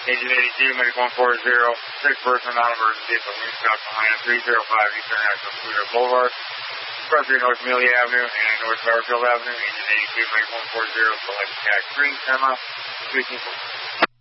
Agent 82, medic 140, 6 person, non-emergency at the wing stop behind 305 Eastern National Scooter Boulevard, across North Amelia Avenue and North Garfield Avenue. Agent 82, medic 140, select tax green, 10 speaking for